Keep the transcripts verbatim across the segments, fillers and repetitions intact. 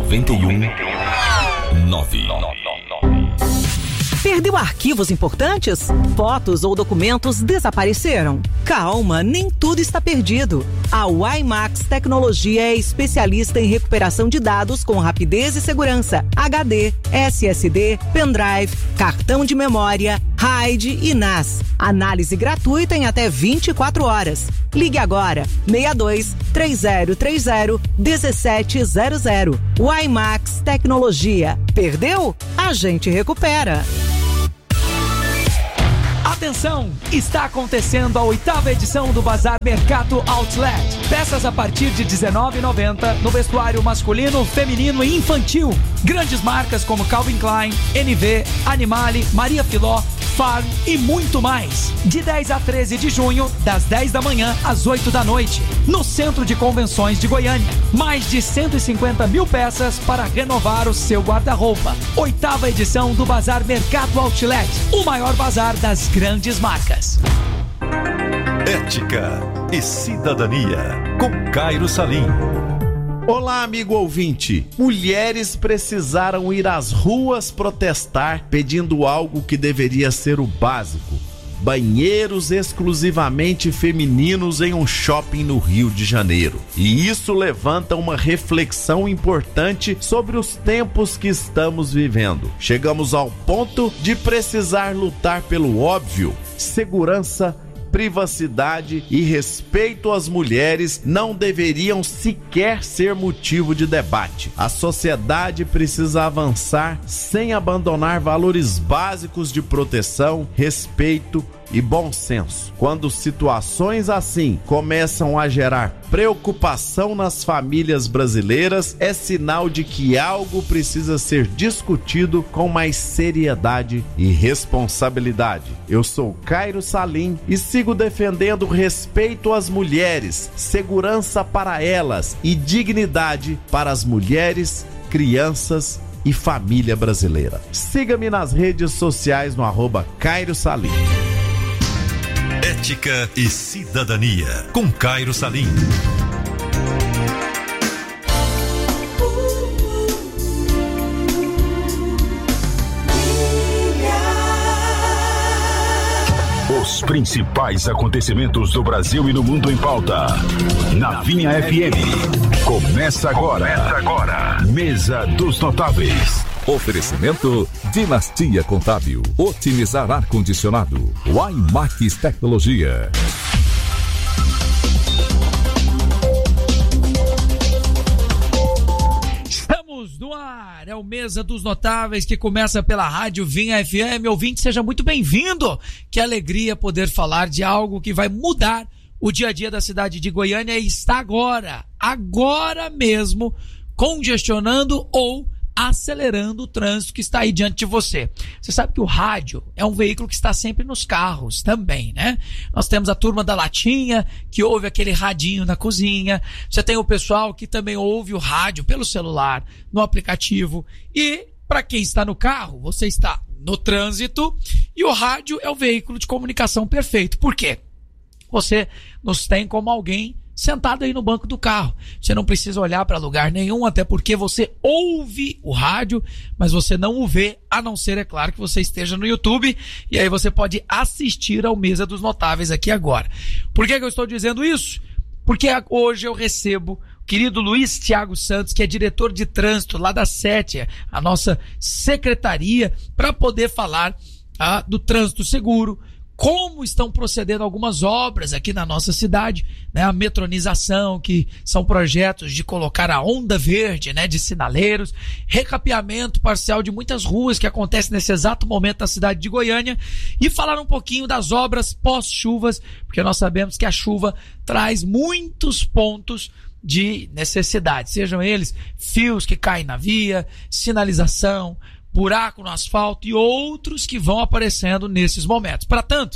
noventa e um nove. Perdeu arquivos importantes? Fotos ou documentos desapareceram? Calma, nem tudo está perdido. A WiMax Tecnologia é especialista em recuperação de dados com rapidez e segurança. H D, S S D, pendrive, cartão de memória, RAID e N A S. Análise gratuita em até vinte e quatro horas. Ligue agora, seis dois três zero três zero um sete zero zero. WiMax Tecnologia. Perdeu? A gente recupera. Atenção! Está acontecendo a oitava edição do Bazar Mercato Outlet. Peças a partir de dezenove reais e noventa centavos no vestuário masculino, feminino e infantil. Grandes marcas como Calvin Klein, N V, Animale, Maria Filó, Farm e muito mais. De dez a treze de junho, das dez da manhã às oito da noite, no Centro de Convenções de Goiânia. Mais de cento e cinquenta mil peças para renovar o seu guarda-roupa. Oitava edição do Bazar Mercato Outlet, o maior bazar das grandes marcas. Ética e Cidadania, com Cairo Salim. Olá, amigo ouvinte. Mulheres precisaram ir às ruas protestar pedindo algo que deveria ser o básico: banheiros exclusivamente femininos em um shopping no Rio de Janeiro. E isso levanta uma reflexão importante sobre os tempos que estamos vivendo. Chegamos ao ponto de precisar lutar pelo óbvio: segurança, privacidade e respeito às mulheres não deveriam sequer ser motivo de debate. A sociedade precisa avançar sem abandonar valores básicos de proteção, respeito e bom senso. Quando situações assim começam a gerar preocupação nas famílias brasileiras, é sinal de que algo precisa ser discutido com mais seriedade e responsabilidade. Eu sou Cairo Salim e sigo defendendo respeito às mulheres, segurança para elas e dignidade para as mulheres, crianças e família brasileira. Siga-me nas redes sociais no arroba Cairo Salim. Ética e Cidadania, com Cairo Salim. Os principais acontecimentos do Brasil e do mundo em pauta. Na Vinha F M. Começa agora. Começa agora. Mesa dos Notáveis. Oferecimento Dinastia Contábil. Otimizar ar-condicionado. WiMax Tecnologia. Estamos no ar. É o Mesa dos Notáveis que começa pela Rádio Vinha F M. Ouvinte, seja muito bem-vindo. Que alegria poder falar de algo que vai mudar o dia a dia da cidade de Goiânia e está agora, agora mesmo, congestionando ou acelerando o trânsito que está aí diante de você. Você sabe que o rádio é um veículo que está sempre nos carros também, né? Nós temos a turma da latinha, que ouve aquele radinho na cozinha. Você tem o pessoal que também ouve o rádio pelo celular, no aplicativo. E, para quem está no carro, você está no trânsito e o rádio é o veículo de comunicação perfeito. Por quê? Você nos tem como alguém sentado aí no banco do carro. Você não precisa olhar para lugar nenhum, até porque você ouve o rádio, mas você não o vê, a não ser, é claro, que você esteja no YouTube, e aí você pode assistir ao Mesa dos Notáveis aqui agora. Por que que eu estou dizendo isso? Porque hoje eu recebo o querido Luiz Thiago Santos, que é diretor de trânsito lá da SETE, a nossa secretaria, para poder falar ah, do trânsito seguro, como estão procedendo algumas obras aqui na nossa cidade, né? A metronização, que são projetos de colocar a onda verde, né? De sinaleiros, recapeamento parcial de muitas ruas que acontece nesse exato momento na cidade de Goiânia, e falar um pouquinho das obras pós-chuvas, porque nós sabemos que a chuva traz muitos pontos de necessidade, sejam eles fios que caem na via, sinalização, buraco no asfalto e outros que vão aparecendo nesses momentos. Para tanto,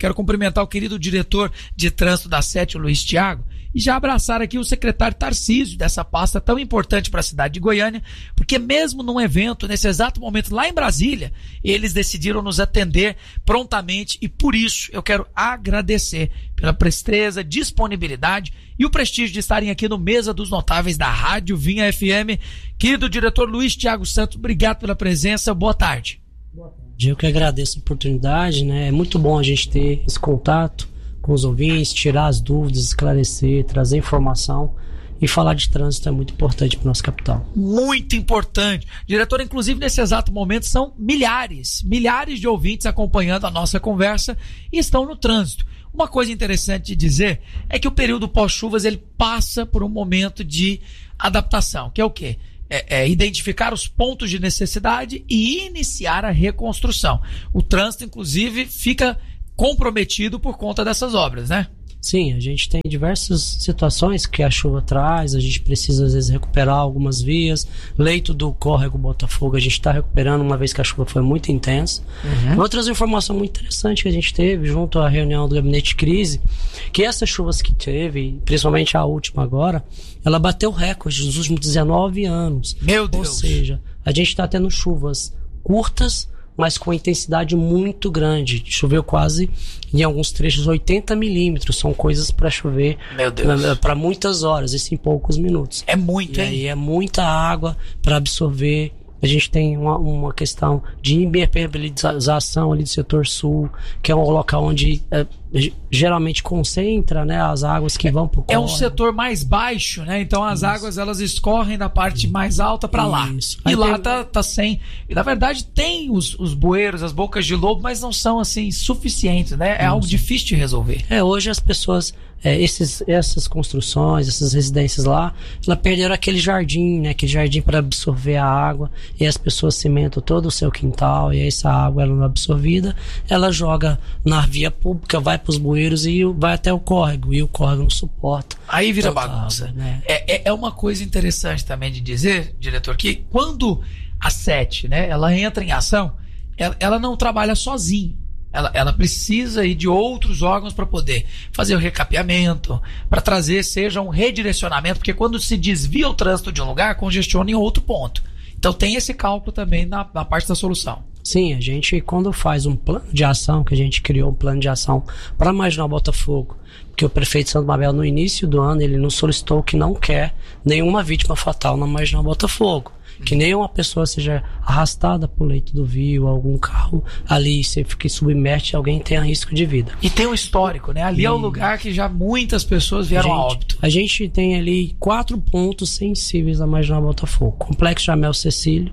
Quero cumprimentar o querido diretor de trânsito da sete, o Luiz Thiago, e já abraçar aqui o secretário Tarcísio dessa pasta tão importante para a cidade de Goiânia, porque mesmo num evento, nesse exato momento lá em Brasília, eles decidiram nos atender prontamente e por isso eu quero agradecer pela presteza, disponibilidade e o prestígio de estarem aqui no Mesa dos Notáveis da Rádio Vinha F M. Querido diretor Luiz Thiago Santos, obrigado pela presença, boa tarde. Boa tarde. Eu que agradeço a oportunidade, né? É muito bom a gente ter esse contato com os ouvintes, tirar as dúvidas, esclarecer, trazer informação e falar de trânsito é muito importante para nossa capital. Muito importante. Diretor, inclusive nesse exato momento são milhares, milhares de ouvintes acompanhando a nossa conversa e estão no trânsito. Uma coisa interessante de dizer é que o período pós-chuvas ele passa por um momento de adaptação, que é o quê? É, é identificar os pontos de necessidade e iniciar a reconstrução. O trânsito, inclusive, fica comprometido por conta dessas obras, né? Sim, a gente tem diversas situações que a chuva traz, a gente precisa às vezes recuperar algumas vias, leito do córrego Botafogo a gente está recuperando uma vez que a chuva foi muito intensa. Uhum. Outras informações muito interessantes que a gente teve junto à reunião do gabinete de crise, que essas chuvas que teve, principalmente a última agora, ela bateu recorde nos últimos dezenove anos. Meu Deus! Ou seja, a gente está tendo chuvas curtas, mas com intensidade muito grande. Choveu quase, em alguns trechos, oitenta milímetros. São coisas para chover para muitas horas, isso em poucos minutos. É muito, e hein? Aí é muita água para absorver. A gente tem uma, uma questão de impermeabilização ali do setor sul, que é um local onde é, geralmente concentra, né, as águas que vão para o É um setor mais baixo, né? Então as Isso. águas elas escorrem da parte mais alta para lá. Isso. E Aí lá tem... tá, tá sem. E na verdade tem os, os bueiros, as bocas de lobo, mas não são assim suficientes, né? É Isso. algo difícil de resolver. É, hoje as pessoas, é, esses, essas construções, essas residências lá, elas perderam aquele jardim, né? Aquele jardim para absorver a água. E as pessoas cimentam todo o seu quintal e essa água ela não é absorvida, ela joga na via pública, vai para os bueiros e vai até o córrego, e o córrego não suporta. Aí vira bagunça. Né? É, é, é uma coisa interessante também de dizer, diretor, que quando a sete, né, ela entra em ação, ela, ela não trabalha sozinha. Ela, ela precisa aí de outros órgãos para poder fazer o recapeamento, para trazer, seja um redirecionamento, porque quando se desvia o trânsito de um lugar, congestiona em outro ponto. Então tem esse cálculo também na, na parte da solução. Sim, a gente quando faz um plano de ação, que a gente criou um plano de ação para a Marginal Botafogo, porque o prefeito Santo Mabel no início do ano ele nos solicitou que não quer nenhuma vítima fatal na Marginal Botafogo. Que nenhuma pessoa seja arrastada por leito do rio, algum carro ali, você fique submerso e alguém tenha risco de vida. E tem um histórico, né? Ali e... é o lugar que já muitas pessoas vieram gente, a óbito. A gente tem ali quatro pontos sensíveis na Marginal Botafogo. Complexo Jamel Cecílio,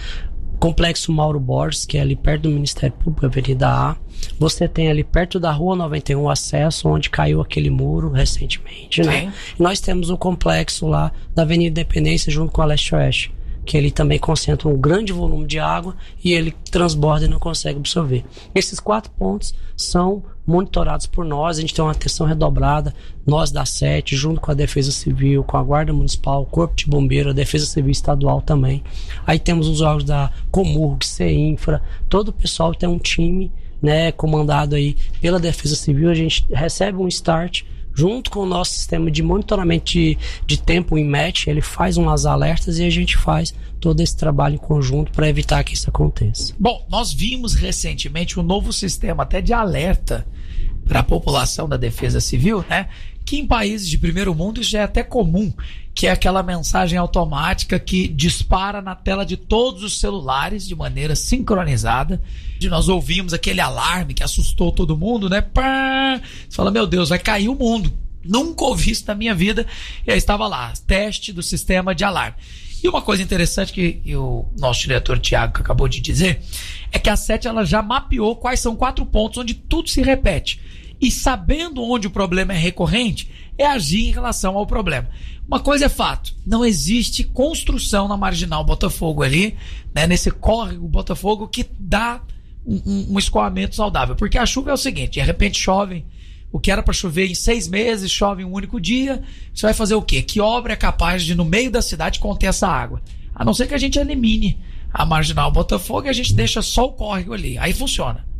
Complexo Mauro Borges, que é ali perto do Ministério Público, Avenida A. Você tem ali perto da Rua noventa e um o acesso, onde caiu aquele muro recentemente, né? E nós temos um complexo lá da Avenida Independência junto com a Leste Oeste, que ele também concentra um grande volume de água e ele transborda e não consegue absorver. Esses quatro pontos são monitorados por nós, a gente tem uma atenção redobrada, nós da sete, junto com a Defesa Civil, com a Guarda Municipal, o Corpo de Bombeiro, a Defesa Civil Estadual também. Aí temos os órgãos da Comurg, CEINFRA, todo o pessoal tem um time, né, comandado aí pela Defesa Civil, a gente recebe um start junto com o nosso sistema de monitoramento de, de tempo em match, ele faz umas alertas e a gente faz todo esse trabalho em conjunto para evitar que isso aconteça. Bom, nós vimos recentemente um novo sistema até de alerta para a população da Defesa Civil, né? Que em países de primeiro mundo isso já é até comum, que é aquela mensagem automática que dispara na tela de todos os celulares de maneira sincronizada. De nós ouvimos aquele alarme que assustou todo mundo, né? Pá! Você fala, meu Deus, vai cair o mundo. Nunca ouvi isso na minha vida. E aí estava lá, teste do sistema de alarme. E uma coisa interessante que o nosso diretor Thiago acabou de dizer é que a sete ela já mapeou quais são quatro pontos onde tudo se repete. E sabendo onde o problema é recorrente, é agir em relação ao problema. Uma coisa é fato, não existe construção na Marginal Botafogo ali, né, nesse córrego Botafogo que dá um, um, um escoamento saudável. Porque a chuva é o seguinte, de repente chove, o que era para chover em seis meses, chove em um único dia, você vai fazer o quê? Que obra é capaz de, no meio da cidade, conter essa água? A não ser que a gente elimine a Marginal Botafogo e a gente deixa só o córrego ali, aí funciona.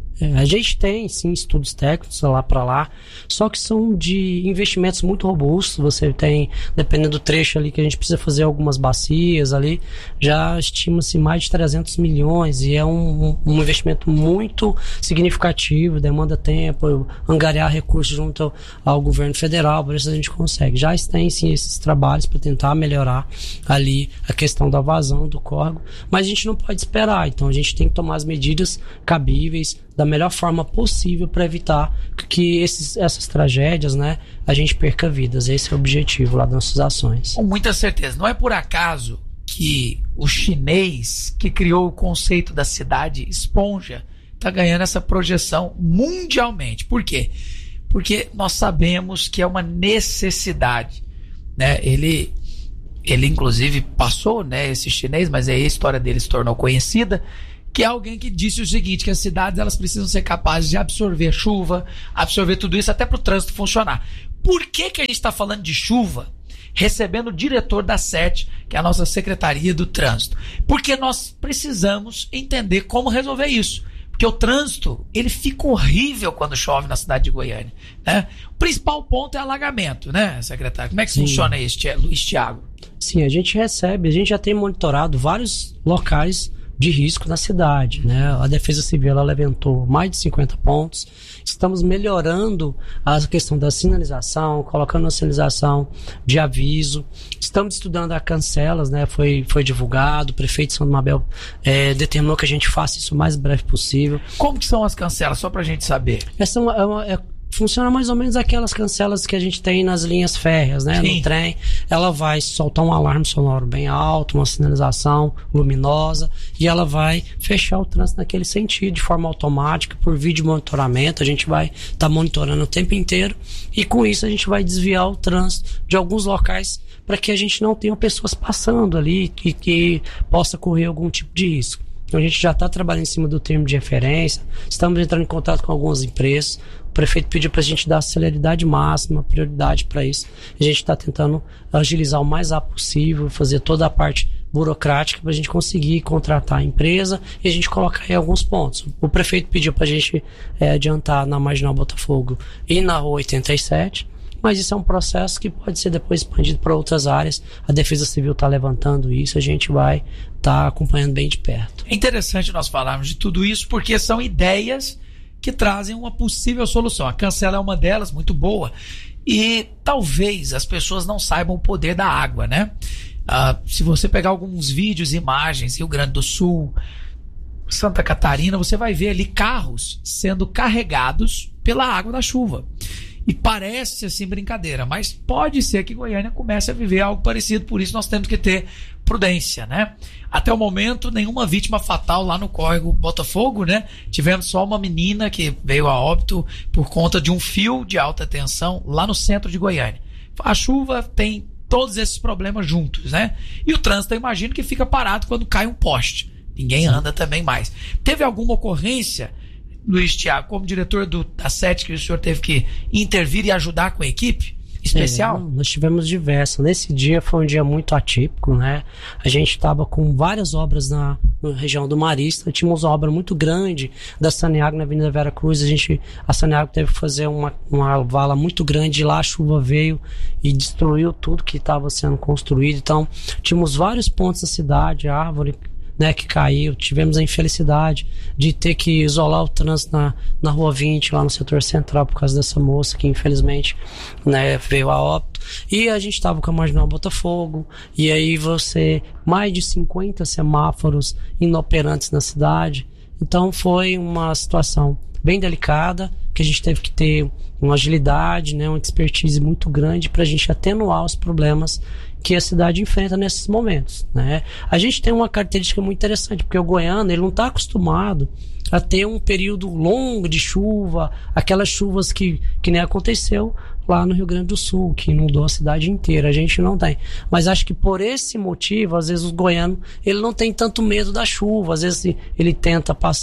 É, a gente tem, sim, estudos técnicos lá para lá, só que são de investimentos muito robustos. Você tem, dependendo do trecho ali que a gente precisa fazer algumas bacias ali, já estima-se mais de trezentos milhões, e é um, um investimento muito significativo, demanda tempo, angariar recursos junto ao, ao governo federal, por isso a gente consegue. Já tem, sim, esses trabalhos para tentar melhorar ali a questão da vazão do córrego, mas a gente não pode esperar, então a gente tem que tomar as medidas cabíveis da melhor forma possível para evitar que esses, essas tragédias, né, a gente perca vidas. Esse é o objetivo lá das nossas ações. Com muita certeza. Não é por acaso que o chinês que criou o conceito da cidade esponja está ganhando essa projeção mundialmente. Por quê? Porque nós sabemos que é uma necessidade, né? Ele, ele inclusive passou, né, esse chinês, mas aí a história dele se tornou conhecida, que é alguém que disse o seguinte, que as cidades elas precisam ser capazes de absorver chuva, absorver tudo isso até para o trânsito funcionar. Por que que a gente está falando de chuva recebendo o diretor da S E T, que é a nossa Secretaria do Trânsito? Porque nós precisamos entender como resolver isso. Porque o trânsito, ele fica horrível quando chove na cidade de Goiânia, né? O principal ponto é alagamento, né, secretário? Como é que Sim. funciona isso, Luiz Thiago? Sim, a gente recebe, a gente já tem monitorado vários locais de risco na cidade, né? A Defesa Civil ela levantou mais de cinquenta pontos. Estamos melhorando a questão da sinalização, colocando a sinalização de aviso. Estamos estudando a cancelas, né? Foi, foi divulgado, o prefeito de São Mabel é, determinou que a gente faça isso o mais breve possível. Como que são as cancelas, só pra gente saber? Essa é uma, é uma, é funciona mais ou menos aquelas cancelas que a gente tem nas linhas férreas, né? Sim. No trem, ela vai soltar um alarme sonoro bem alto, uma sinalização luminosa, e ela vai fechar o trânsito naquele sentido, de forma automática, por vídeo monitoramento. A gente vai estar tá monitorando o tempo inteiro, e com isso a gente vai desviar o trânsito de alguns locais para que a gente não tenha pessoas passando ali e que possa correr algum tipo de risco. Então a gente já está trabalhando em cima do termo de referência, estamos entrando em contato com algumas empresas. O prefeito pediu para a gente dar celeridade máxima, prioridade para isso. A gente está tentando agilizar o mais rápido possível, fazer toda a parte burocrática para a gente conseguir contratar a empresa e a gente colocar aí alguns pontos. O prefeito pediu para a gente é, adiantar na Marginal Botafogo e na Rua oitenta e sete, mas isso é um processo que pode ser depois expandido para outras áreas. A Defesa Civil está levantando isso, a gente vai estar tá acompanhando bem de perto. É interessante nós falarmos de tudo isso porque são ideias que trazem uma possível solução. A cancela é uma delas, muito boa, e talvez as pessoas não saibam o poder da água, né? Ah, se você pegar alguns vídeos, imagens, Rio Grande do Sul, Santa Catarina, você vai ver ali carros sendo carregados pela água da chuva. E parece assim brincadeira, mas pode ser que Goiânia comece a viver algo parecido, por isso nós temos que ter prudência, né? Até o momento, nenhuma vítima fatal lá no córrego Botafogo, né? Tivemos só uma menina que veio a óbito por conta de um fio de alta tensão lá no centro de Goiânia. A chuva tem todos esses problemas juntos, né? E o trânsito, eu imagino que fica parado quando cai um poste. Ninguém anda também mais. Teve alguma ocorrência, Luiz Thiago, como diretor do, da S E T, que o senhor teve que intervir e ajudar com a equipe especial? É, nós tivemos diversas. Nesse dia foi um dia muito atípico, né? A gente estava com várias obras na, na região do Marista. Tínhamos uma obra muito grande da Saneago na Avenida Vera Cruz. A gente, a Saneago teve que fazer uma, uma vala muito grande. Lá a chuva veio e destruiu tudo que estava sendo construído. Então, tínhamos vários pontos da cidade, árvore, né, que caiu. Tivemos a infelicidade de ter que isolar o trânsito na, na Rua vinte, lá no setor central, por causa dessa moça que infelizmente, né, veio a óbito. E a gente estava com a Marginal Botafogo, e aí você, mais de cinquenta semáforos inoperantes na cidade. Então foi uma situação bem delicada, que a gente teve que ter uma agilidade, né, uma expertise muito grande para a gente atenuar os problemas que a cidade enfrenta nesses momentos, né? A gente tem uma característica muito interessante, porque o goiano ele não está acostumado a ter um período longo de chuva, aquelas chuvas que, que nem aconteceu lá no Rio Grande do Sul, que inundou a cidade inteira. A gente não tem. Mas acho que por esse motivo, às vezes o goiano ele não tem tanto medo da chuva, às vezes ele tenta passar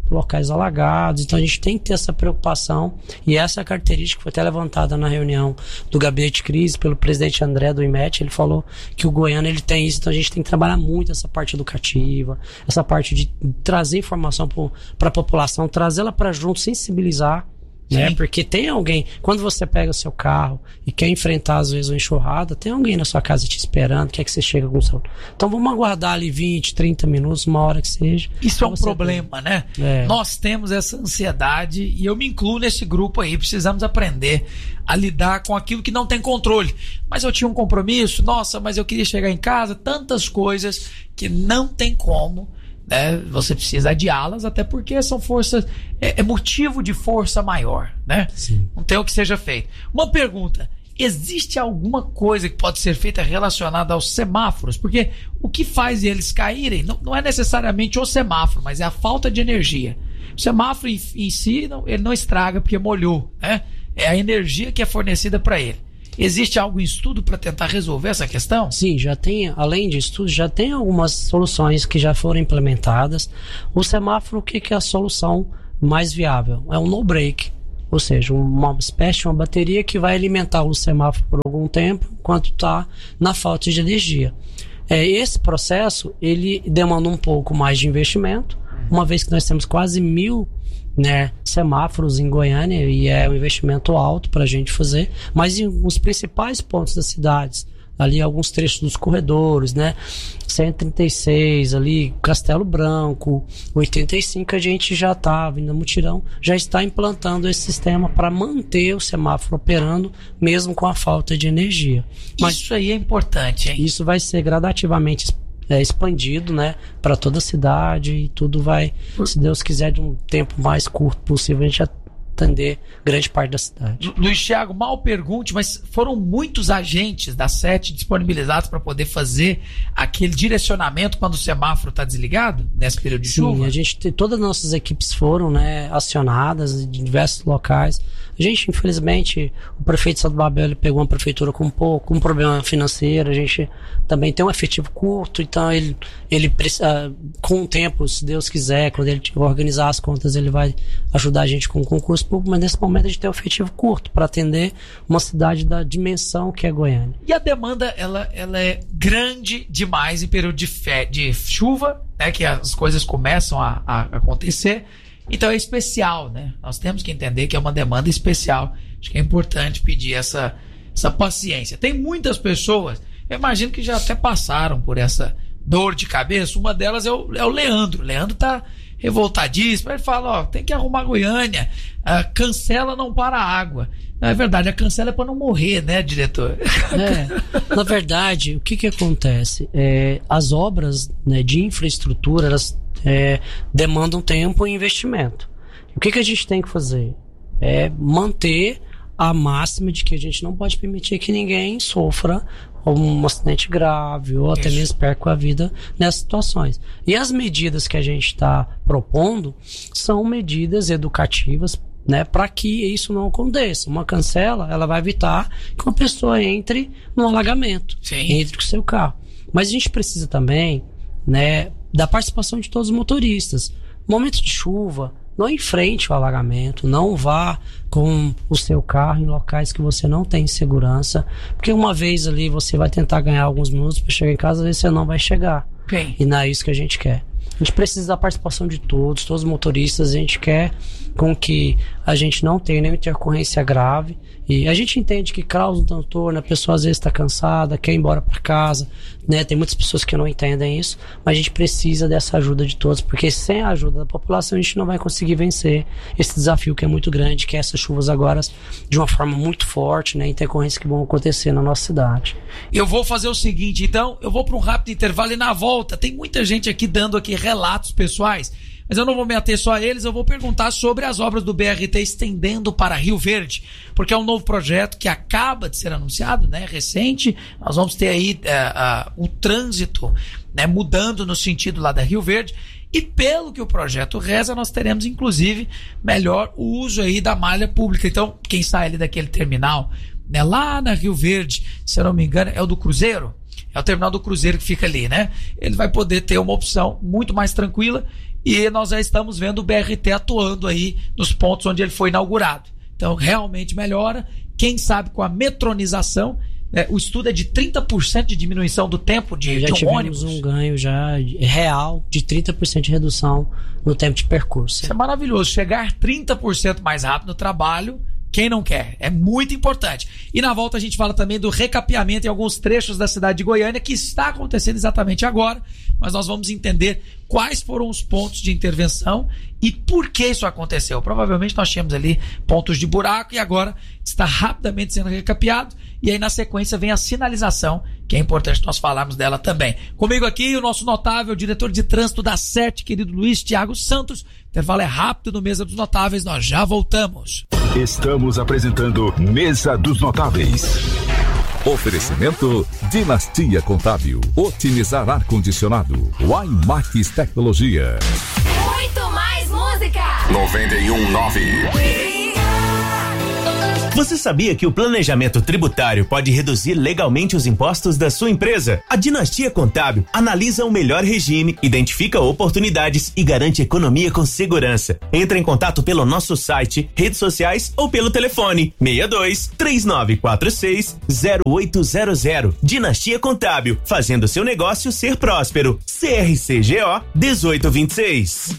locais alagados. Então a gente tem que ter essa preocupação, e essa característica foi até levantada na reunião do gabinete de crise pelo presidente André do I M E T. Ele falou que o goiano ele tem isso, então a gente tem que trabalhar muito essa parte educativa, essa parte de trazer informação para a população, trazê-la para junto, sensibilizar. Né? Porque tem alguém, quando você pega o seu carro e quer enfrentar às vezes uma enxurrada, tem alguém na sua casa te esperando, quer que você chegue com o seu... Então vamos aguardar ali vinte, trinta minutos, uma hora que seja. Isso é um problema, né? É. Nós temos essa ansiedade, e eu me incluo nesse grupo aí. Precisamos aprender a lidar com aquilo que não tem controle. Mas eu tinha um compromisso, nossa, mas eu queria chegar em casa, tantas coisas que não tem como. Né? Você precisa adiá-las, até porque são forças, é, é motivo de força maior, né? Sim. Não tem o que seja feito. Uma pergunta: existe alguma coisa que pode ser feita relacionada aos semáforos? Porque o que faz eles caírem não, não é necessariamente o semáforo, mas é a falta de energia. O semáforo em, em si, não, ele não estraga porque molhou, né? É a energia que é fornecida para ele. Existe algo em estudo para tentar resolver essa questão? Sim, já tem, além de estudos, já tem algumas soluções que já foram implementadas. O semáforo, o que, que é a solução mais viável? É um no-break, ou seja, uma espécie de uma bateria que vai alimentar o semáforo por algum tempo, enquanto está na falta de energia. É, esse processo, ele demanda um pouco mais de investimento, uma vez que nós temos quase mil né, semáforos em Goiânia, e é um investimento alto para a gente fazer, mas em os principais pontos das cidades, ali alguns trechos dos corredores, né, cento e trinta e seis, ali Castelo Branco, oitenta e cinco, a gente já está, vindo mutirão, já está implantando esse sistema para manter o semáforo operando, mesmo com a falta de energia. Mas isso aí é importante, hein? Isso vai ser gradativamente É expandido, né, para toda a cidade, e tudo vai, se Deus quiser, de um tempo mais curto possível, a gente atender grande parte da cidade. Luiz Thiago, mal pergunte, mas foram muitos agentes da sete disponibilizados para poder fazer aquele direcionamento quando o semáforo está desligado, nesse período de Sim, chuva? a gente tem, todas as nossas equipes foram, né, acionadas de diversos locais. A gente, infelizmente, o prefeito de Santo Babel, ele pegou uma prefeitura com um pouco, com um problema financeiro. A gente também tem um efetivo curto, então ele, ele uh, com o tempo, se Deus quiser, quando ele organizar as contas, ele vai ajudar a gente com o concurso público, mas nesse momento a gente tem um efetivo curto para atender uma cidade da dimensão que é Goiânia. E a demanda, ela, ela é grande demais em período de, fé, de chuva, né, que as coisas começam a, a acontecer. Então é especial, né? Nós temos que entender que é uma demanda especial. Acho que é importante pedir essa, essa paciência. Tem muitas pessoas, eu imagino que já até passaram por essa dor de cabeça. Uma delas é o, é o Leandro. O Leandro tá revoltadíssimo. Ele fala, ó, tem que arrumar Goiânia. A cancela não para a água. Não, é verdade, a cancela é para não morrer, né, diretor? É, na verdade, o que que acontece? É, as obras, né, de infraestrutura, elas É, demandam tempo e investimento. O que, que a gente tem que fazer? É manter a máxima de que a gente não pode permitir que ninguém sofra um acidente grave ou até mesmo perca a vida nessas situações. E as medidas que a gente está propondo são medidas educativas, né, para que isso não aconteça. Uma cancela, ela vai evitar que uma pessoa entre no alagamento, Sim. entre com o seu carro. Mas a gente precisa também, né, da participação de todos os motoristas. Momento de chuva, não enfrente o alagamento, não vá com o seu carro em locais que você não tem segurança, porque uma vez ali você vai tentar ganhar alguns minutos para chegar em casa, às vezes você não vai chegar. Bem. E não é isso que a gente quer. A gente precisa da participação de todos, todos os motoristas. A gente quer com que a gente não tenha nenhuma intercorrência grave. E a gente entende que causa um transtorno, a pessoa às vezes está cansada, quer ir embora para casa, né? Tem muitas pessoas que não entendem isso, mas a gente precisa dessa ajuda de todos, porque sem a ajuda da população a gente não vai conseguir vencer esse desafio que é muito grande, que é essas chuvas agora de uma forma muito forte, né? Intercorrências que vão acontecer na nossa cidade. Eu vou fazer o seguinte, então, eu vou para um rápido intervalo e na volta, tem muita gente aqui dando aqui relatos pessoais, mas eu não vou me ater só a eles, eu vou perguntar sobre as obras do B R T estendendo para Rio Verde, porque é um novo projeto que acaba de ser anunciado, né, recente. Nós vamos ter aí uh, uh, o trânsito, né, mudando no sentido lá da Rio Verde, e pelo que o projeto reza, nós teremos inclusive melhor uso aí da malha pública. Então, quem sai ali daquele terminal, né, lá na Rio Verde, se eu não me engano, é o do Cruzeiro, é o terminal do Cruzeiro que fica ali, né? Ele vai poder ter uma opção muito mais tranquila. e nós já estamos vendo o B R T atuando aí nos pontos onde ele foi inaugurado. Então realmente melhora, quem sabe com a metronização, né, o estudo é de trinta por cento de diminuição do tempo de, já de um tivemos ônibus. um ganho já real de trinta por cento de redução no tempo de percurso. Isso é maravilhoso, chegar trinta por cento mais rápido no trabalho, quem não quer? É muito importante. E na volta a gente fala também do recapeamento em alguns trechos da cidade de Goiânia, que está acontecendo exatamente agora, mas nós vamos entender quais foram os pontos de intervenção e por que isso aconteceu. Provavelmente nós tínhamos ali pontos de buraco e agora está rapidamente sendo recapeado, e aí na sequência vem a sinalização, que é importante nós falarmos dela também. Comigo aqui o nosso notável diretor de trânsito da S E T, querido Luiz Thiago Santos. O intervalo é rápido no Mesa dos Notáveis, nós já voltamos. Estamos apresentando Mesa dos Notáveis. Oferecimento Dinastia Contábil. Otimizar ar-condicionado. Waimax Tecnologia. Muito mais música. noventa e um nove. Você sabia que o planejamento tributário pode reduzir legalmente os impostos da sua empresa? A Dinastia Contábil analisa o melhor regime, identifica oportunidades e garante economia com segurança. Entre em contato pelo nosso site, redes sociais ou pelo telefone seis dois, três nove quatro seis, zero oito zero zero. Dinastia Contábil, fazendo seu negócio ser próspero. C R C G O dezoito vinte e seis.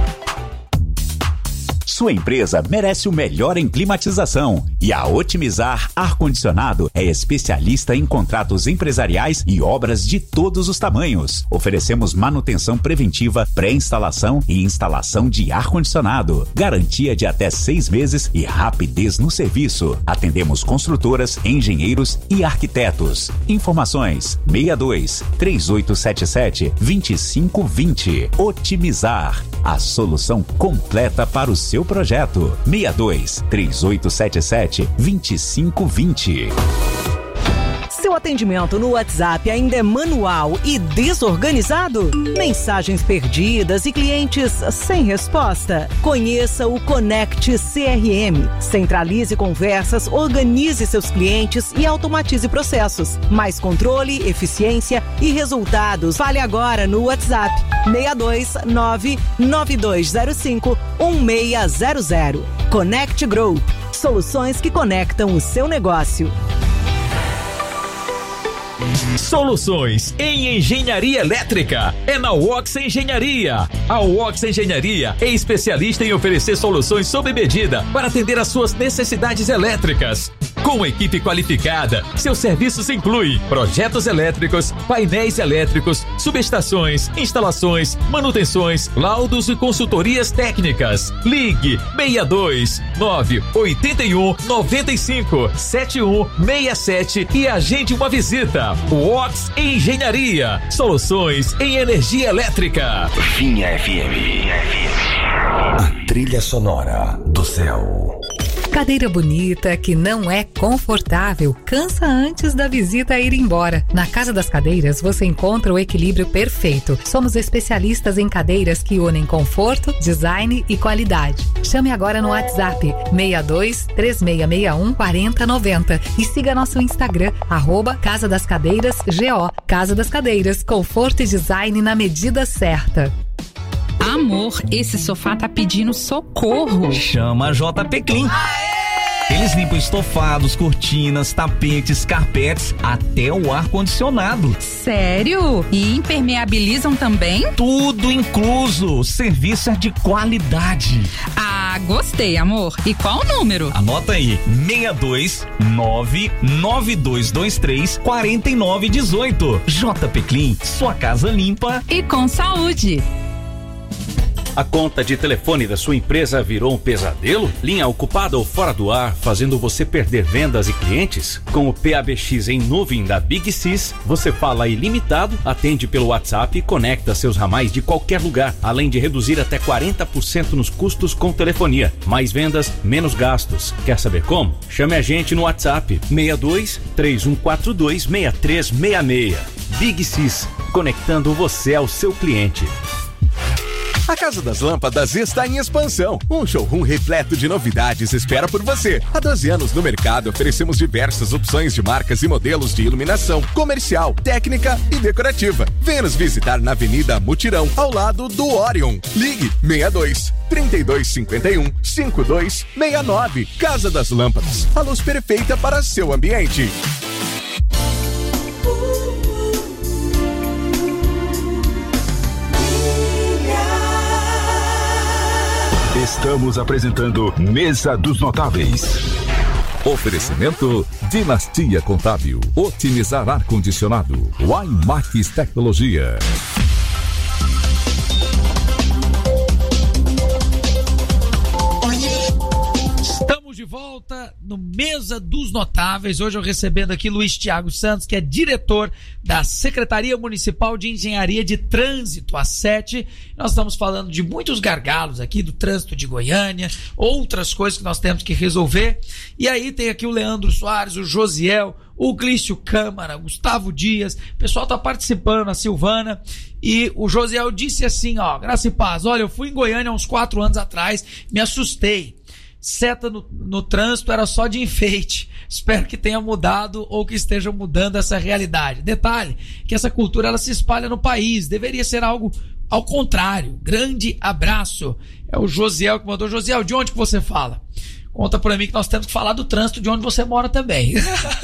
Sua empresa merece o melhor em climatização e a Otimizar Ar-Condicionado é especialista em contratos empresariais e obras de todos os tamanhos. Oferecemos manutenção preventiva, pré-instalação e instalação de ar-condicionado. Garantia de até seis meses e rapidez no serviço. Atendemos construtoras, engenheiros e arquitetos. Informações seis dois, três oito sete sete, dois cinco dois zero. Otimizar, a solução completa para o seu projeto. seis dois, três oito sete sete, dois cinco dois zero. Seu atendimento no WhatsApp ainda é manual e desorganizado? Mensagens perdidas e clientes sem resposta? Conheça o Connect C R M. Centralize conversas, organize seus clientes e automatize processos. Mais controle, eficiência e resultados. Fale agora no WhatsApp seis dois nove, nove dois zero cinco, um seis zero zero. Connect Group. Soluções que conectam o seu negócio. Soluções em engenharia elétrica é na Wox Engenharia. A Wox Engenharia é especialista em oferecer soluções sob medida para atender às suas necessidades elétricas. Com equipe qualificada, seus serviços incluem projetos elétricos, painéis elétricos, subestações, instalações, manutenções, laudos e consultorias técnicas. Ligue seis dois nove oito um nove cinco sete um seis sete e agende uma visita. Wox Engenharia, soluções em energia elétrica. Vinha F M. A trilha sonora do céu. Cadeira bonita que não é confortável, cansa antes da visita ir embora. Na Casa das Cadeiras você encontra o equilíbrio perfeito. Somos especialistas em cadeiras que unem conforto, design e qualidade. Chame agora no WhatsApp seis dois, três seis seis um, quatro zero nove zero e siga nosso Instagram, arroba Casa das Cadeiras G O. Casa das Cadeiras, conforto e design na medida certa. Amor, esse sofá tá pedindo socorro. Chama a J P Clean. Eles limpam estofados, cortinas, tapetes, carpetes, até o ar-condicionado. Sério? E impermeabilizam também? Tudo incluso. Serviço é de qualidade. Ah, gostei, amor. E qual o número? Anota aí, seis dois nove, nove dois dois três, quatro nove um oito. J P Clean, sua casa limpa e com saúde. A conta de telefone da sua empresa virou um pesadelo? Linha ocupada ou fora do ar, fazendo você perder vendas e clientes? Com o P A B X em nuvem da Big Sys, você fala ilimitado, atende pelo WhatsApp e conecta seus ramais de qualquer lugar, além de reduzir até quarenta por cento nos custos com telefonia. Mais vendas, menos gastos. Quer saber como? Chame a gente no WhatsApp seis dois, três um quatro dois, seis três seis seis. Big Sys, conectando você ao seu cliente. A Casa das Lâmpadas está em expansão. Um showroom repleto de novidades espera por você. Há doze anos no mercado, oferecemos diversas opções de marcas e modelos de iluminação comercial, técnica e decorativa. Venha nos visitar na Avenida Mutirão, ao lado do Orion. Ligue seis dois, trinta e dois cinquenta e um, cinquenta e dois sessenta e nove. Casa das Lâmpadas, a luz perfeita para seu ambiente. Estamos apresentando Mesa dos Notáveis. Oferecimento Dinastia Contábil. Otimizar ar-condicionado. Waimax Tecnologia. Estamos de volta no Mesa dos Notáveis. Hoje eu recebendo aqui Luiz Thiago Santos, que é diretor da Secretaria Municipal de Engenharia de Trânsito, a SET. Nós estamos falando de muitos gargalos aqui do trânsito de Goiânia, outras coisas que nós temos que resolver. E aí tem aqui o Leandro Soares, o Josiel, o Glício Câmara, o Gustavo Dias, o pessoal tá participando, a Silvana. E o Josiel disse assim, ó, graça e paz, olha, eu fui em Goiânia há uns quatro anos atrás, me assustei. Seta no, no trânsito era só de enfeite. Espero que tenha mudado ou que esteja mudando essa realidade. Detalhe, que essa cultura ela se espalha no país. Deveria ser algo ao contrário. Grande abraço. É o Josiel que mandou. Josiel, de onde que você fala? Conta pra mim que nós temos que falar do trânsito de onde você mora também.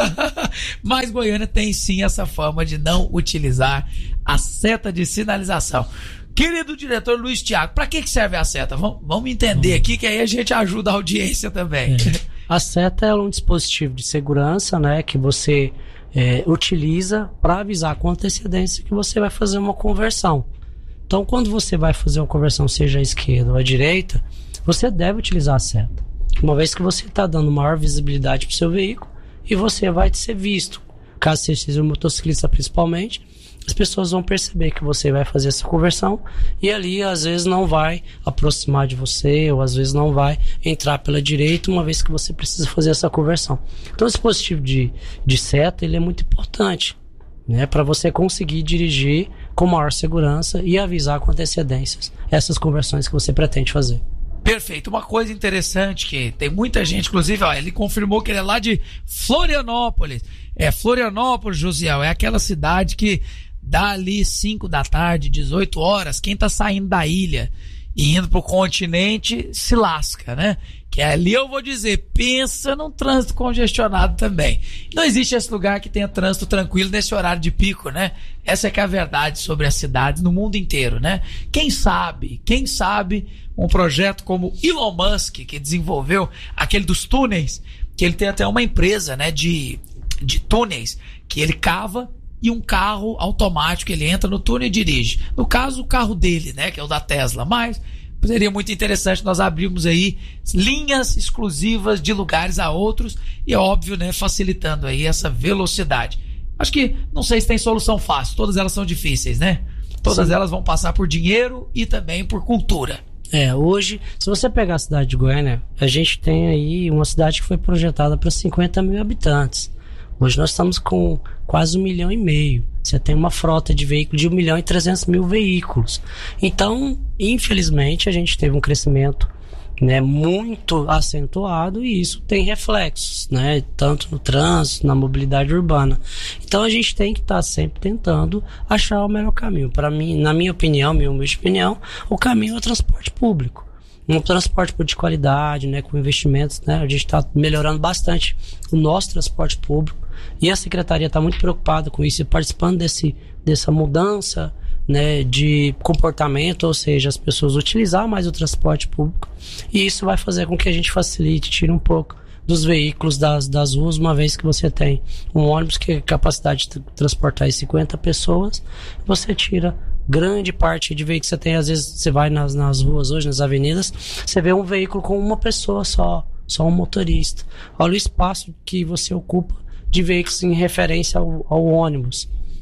Mas Goiânia tem sim essa fama de não utilizar a seta de sinalização. Querido diretor Luiz Thiago, para que que serve a seta? Vamos, vamos entender aqui, que aí a gente ajuda a audiência também. É. A seta é um dispositivo de segurança, né, que você é, utiliza para avisar com antecedência que você vai fazer uma conversão. Então, quando você vai fazer uma conversão, seja à esquerda ou à direita, você deve utilizar a seta, uma vez que você está dando maior visibilidade para o seu veículo e você vai ser visto. Caso você seja um motociclista principalmente, as pessoas vão perceber que você vai fazer essa conversão e ali às vezes não vai aproximar de você ou às vezes não vai entrar pela direita, uma vez que você precisa fazer essa conversão. Então esse dispositivo de, de seta ele é muito importante, né, para você conseguir dirigir com maior segurança e avisar com antecedências essas conversões que você pretende fazer. Perfeito. Uma coisa interessante que tem muita gente, inclusive, ó, ele confirmou que ele é lá de Florianópolis. É, Florianópolis, Josiel, é aquela cidade que dá ali cinco da tarde, dezoito horas, quem tá saindo da ilha e indo pro continente se lasca, né? Que ali eu vou dizer, pensa num trânsito congestionado também. Não existe esse lugar que tenha trânsito tranquilo nesse horário de pico, né? Essa é que é a verdade sobre as cidades no mundo inteiro, né? Quem sabe, quem sabe um projeto como Elon Musk, que desenvolveu aquele dos túneis, que ele tem até uma empresa, né, de, de túneis, que ele cava e um carro automático, ele entra no túnel e dirige. No caso, o carro dele, né, que é o da Tesla, mas seria muito interessante nós abrirmos aí linhas exclusivas de lugares a outros e, é óbvio, né, facilitando aí essa velocidade. Acho que, não sei se tem solução fácil, todas elas são difíceis, né? Todas Sim. elas vão passar por dinheiro e também por cultura. É, hoje, se você pegar a cidade de Goiânia, a gente tem aí uma cidade que foi projetada para cinquenta mil habitantes. Hoje nós estamos com quase um milhão e meio. Você tem uma frota de veículos de um milhão e trezentos mil veículos. Então, infelizmente, a gente teve um crescimento, né, muito acentuado e isso tem reflexos, né, tanto no trânsito, na mobilidade urbana. Então a gente tem que estar tá sempre tentando achar o melhor caminho. Para mim, na minha opinião, minha humilde opinião, o caminho é o transporte público. Um transporte de qualidade, né, com investimentos, né, a gente está melhorando bastante o nosso transporte público e a Secretaria está muito preocupada com isso e participando desse, dessa mudança, né, de comportamento, ou seja, as pessoas utilizar mais o transporte público e isso vai fazer com que a gente facilite, tire um pouco dos veículos das, das ruas, uma vez que você tem um ônibus que tem capacidade de transportar cinquenta pessoas, você tira grande parte de veículos que você tem. Às vezes você vai nas, nas ruas hoje, nas avenidas, você vê um veículo com uma pessoa só, só um motorista. Olha o espaço que você ocupa de veículos em referência ao, ao ônibus,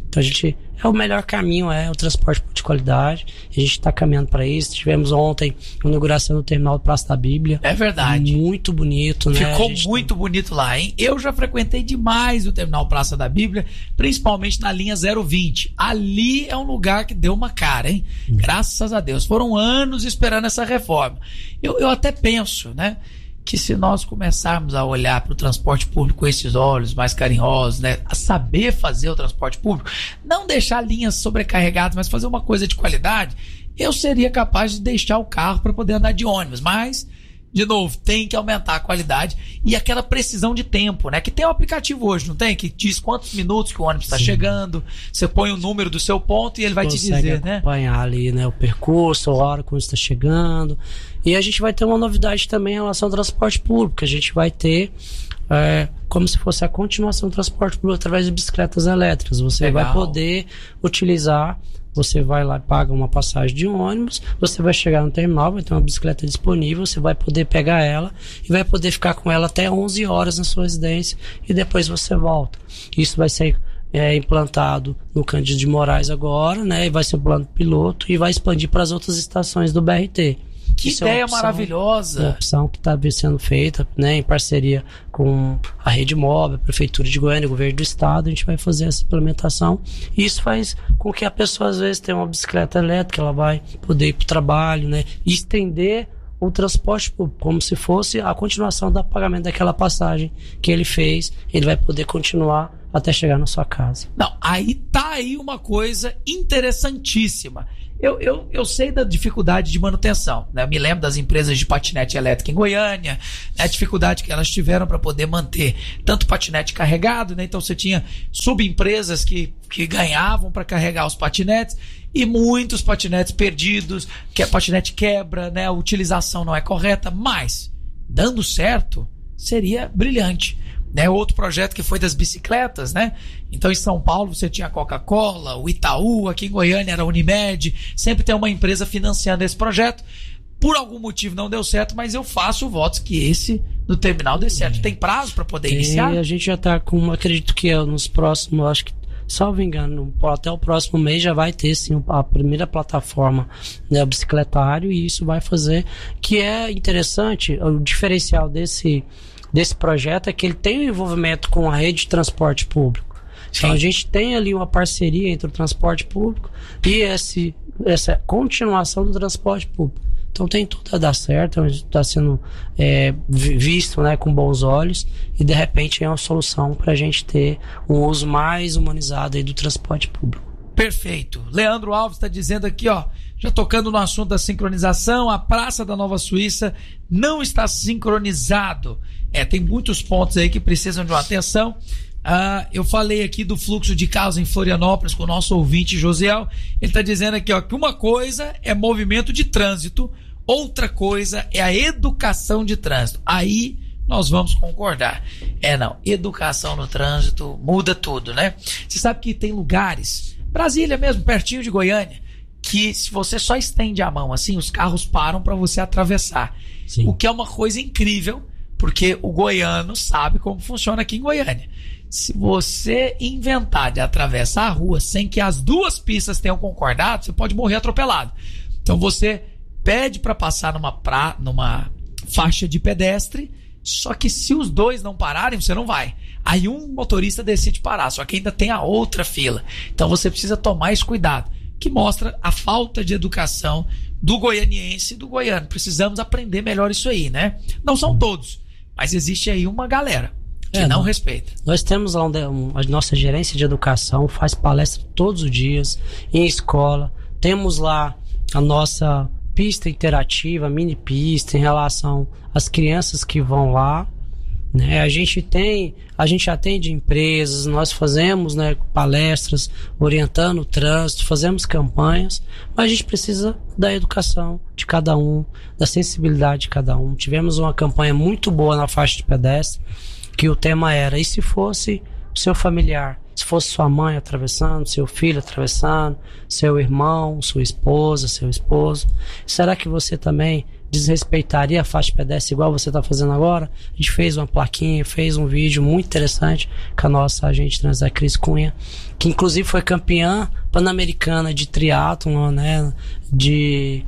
Então a gente, é o melhor caminho, é o transporte de qualidade. A gente está caminhando para isso. Tivemos ontem a inauguração do terminal do Praça da Bíblia. É verdade. Muito bonito, né? Ficou muito tá... bonito lá, hein? Eu já frequentei demais o terminal Praça da Bíblia, principalmente na linha zero vinte. Ali é um lugar que deu uma cara, hein? Hum. Graças a Deus. Foram anos esperando essa reforma. Eu, eu até penso, né? Que se nós começarmos a olhar para o transporte público com esses olhos mais carinhosos, né, a saber fazer o transporte público, não deixar linhas sobrecarregadas, mas fazer uma coisa de qualidade, eu seria capaz de deixar o carro para poder andar de ônibus, mas, de novo, tem que aumentar a qualidade e aquela precisão de tempo, né, que tem um aplicativo hoje, não tem? Que diz quantos minutos que o ônibus está chegando, você põe o número do seu ponto e ele vai te dizer, né? Acompanhar ali, né, o percurso, a hora quando está chegando. E a gente vai ter uma novidade também em relação ao transporte público. A gente vai ter é, como se fosse a continuação do transporte público através de bicicletas elétricas. Você Legal. vai poder utilizar, você vai lá e paga uma passagem de ônibus, você vai chegar no terminal, vai ter uma bicicleta disponível, você vai poder pegar ela e vai poder ficar com ela até onze horas na sua residência e depois você volta. Isso vai ser é, implantado no Cândido de Moraes agora, né? E vai ser um plano piloto e vai expandir para as outras estações do B R T. Que Isso ideia é opção, maravilhosa! Uma opção que está sendo feita, né, em parceria com a Rede Móvel, a Prefeitura de Goiânia, o Governo do Estado. A gente vai fazer essa implementação e isso faz com que a pessoa às vezes tenha uma bicicleta elétrica, ela vai poder ir para o trabalho, né, e estender o transporte público, como se fosse a continuação do pagamento daquela passagem que ele fez. Ele vai poder continuar até chegar na sua casa. Não, aí tá aí uma coisa interessantíssima. Eu, eu, eu sei da dificuldade de manutenção, né? Eu me lembro das empresas de patinete elétrico em Goiânia, né? A dificuldade que elas tiveram para poder manter tanto patinete carregado, né? Então você tinha subempresas que, que ganhavam para carregar os patinetes e muitos patinetes perdidos, que a patinete quebra, né? A utilização não é correta, mas dando certo seria brilhante. Né, outro projeto que foi das bicicletas, né? Então em São Paulo você tinha a Coca-Cola, o Itaú, aqui em Goiânia era a Unimed, sempre tem uma empresa financiando esse projeto. Por algum motivo não deu certo, mas eu faço votos que esse do terminal dê certo. Tem prazo para poder e iniciar? A gente já está com, acredito que nos próximos, acho que, salvo engano, até o próximo mês já vai ter sim a primeira plataforma, né, o bicicletário, e isso vai fazer, que é interessante, o diferencial desse desse projeto é que ele tem um envolvimento com a rede de transporte público. Sim. Então a gente tem ali uma parceria entre o transporte público e esse, essa continuação do transporte público. Então tem tudo a dar certo, está sendo é, visto, né, com bons olhos, e de repente é uma solução para a gente ter um uso mais humanizado aí do transporte público. Perfeito. Leandro Alves está dizendo aqui, ó, já tocando no assunto da sincronização, a Praça da Nova Suíça não está sincronizado. É, tem muitos pontos aí que precisam de uma atenção. Ah, eu falei aqui do fluxo de carros em Florianópolis com o nosso ouvinte Josiel. Ele está dizendo aqui, ó, que uma coisa é movimento de trânsito, outra coisa é a educação de trânsito. Aí nós vamos concordar. É, não, educação no trânsito muda tudo, né? Você sabe que tem lugares, Brasília mesmo, pertinho de Goiânia, que se você só estende a mão assim, os carros param para você atravessar. Sim. O que é uma coisa incrível, porque o goiano sabe como funciona aqui em Goiânia. Se você inventar de atravessar a rua sem que as duas pistas tenham concordado, você pode morrer atropelado. Então você pede para passar numa, pra, numa faixa de pedestre, só que se os dois não pararem, você não vai. Aí um motorista decide parar, só que ainda tem a outra fila. Então você precisa tomar esse cuidado, que mostra a falta de educação do goianiense e do goiano. Precisamos aprender melhor isso aí, né? Não são todos, mas existe aí uma galera que é, não, não respeita. Nós temos lá um, um, a nossa gerência de educação, faz palestra todos os dias, em escola. Temos lá a nossa pista interativa, mini pista, em relação às crianças que vão lá. Né? A gente tem, a gente atende empresas, nós fazemos, né, palestras orientando o trânsito, fazemos campanhas, mas a gente precisa da educação de cada um, da sensibilidade de cada um. Tivemos uma campanha muito boa na faixa de pedestre, que o tema era: e se fosse o seu familiar? Se fosse sua mãe atravessando, seu filho atravessando, seu irmão, sua esposa, seu esposo, será que você também desrespeitaria a faixa de pedestre igual você está fazendo agora. A gente fez uma plaquinha, fez um vídeo muito interessante com a nossa agente trans, a Cris Cunha, que inclusive foi campeã pan-americana de triatlon, né, de...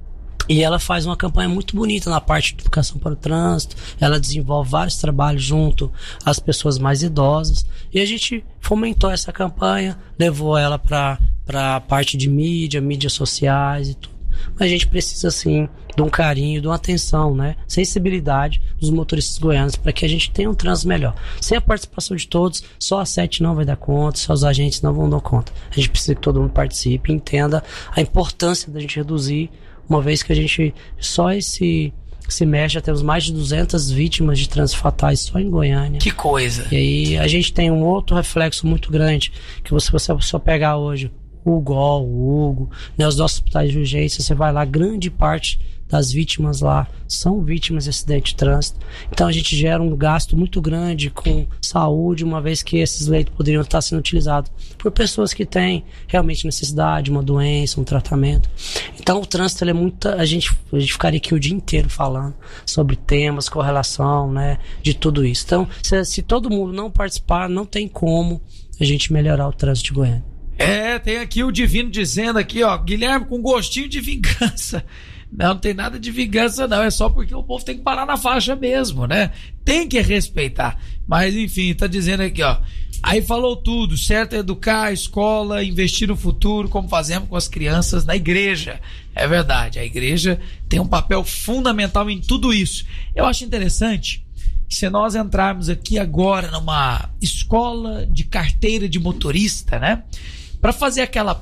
E ela faz uma campanha muito bonita na parte de educação para o trânsito. Ela desenvolve vários trabalhos junto às pessoas mais idosas. E a gente fomentou essa campanha, levou ela para a parte de mídia, mídias sociais e tudo. Mas a gente precisa, sim, de um carinho, de uma atenção, né? Sensibilidade dos motoristas goianos para que a gente tenha um trânsito melhor. Sem a participação de todos, só a sete não vai dar conta, só os agentes não vão dar conta. A gente precisa que todo mundo participe e entenda a importância da gente reduzir, uma vez que a gente, só esse, esse mês já temos mais de duzentas vítimas de trânsito fatais só em Goiânia. Que coisa! E aí a gente tem um outro reflexo muito grande, que você, você só pegar hoje o Gol, o Hugo, né, os nossos hospitais de urgência, você vai lá, grande parte das vítimas lá são vítimas de acidente de trânsito. Então a gente gera um gasto muito grande com saúde, uma vez que esses leitos poderiam estar sendo utilizados por pessoas que têm realmente necessidade, uma doença, um tratamento. Então o trânsito, ele é muito... A gente, a gente ficaria aqui o dia inteiro falando sobre temas, correlação, né, de tudo isso. Então, se, se todo mundo não participar, não tem como a gente melhorar o trânsito de Goiânia. É, tem aqui o Divino dizendo aqui, ó, Guilherme com gostinho de vingança. Não, não tem nada de vingança não, é só porque o povo tem que parar na faixa mesmo, né? Tem que respeitar. Mas enfim, tá dizendo aqui, ó, aí falou tudo, certo é educar a escola, investir no futuro, como fazemos com as crianças na igreja. É verdade, a igreja tem um papel fundamental em tudo isso. Eu acho interessante que se nós entrarmos aqui agora numa escola de carteira de motorista, né? Para fazer aquela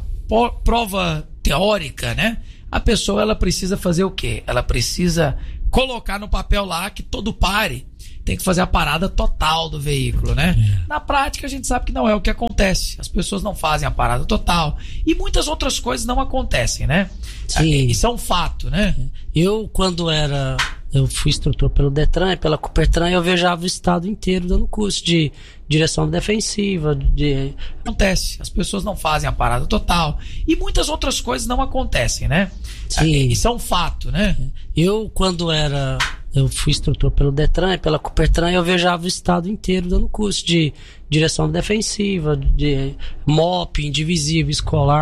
prova teórica, né? A pessoa, ela precisa fazer o quê? Ela precisa colocar no papel lá que todo pare tem que fazer a parada total do veículo, né? É. Na prática, a gente sabe que não é o que acontece. As pessoas não fazem a parada total. E muitas outras coisas não acontecem, né? Sim. Isso é um fato, né? Eu, quando era... Eu fui instrutor pelo Detran e pela Copertran, eu viajava o estado inteiro dando curso de direção defensiva, de... Acontece, as pessoas não fazem a parada total. E muitas outras coisas não acontecem, né? Sim. Isso é um fato, né? Eu, quando era... Eu fui instrutor pelo Detran e pela Copertran, eu viajava o estado inteiro dando curso de direção defensiva, de M O P, indivisível, escolar.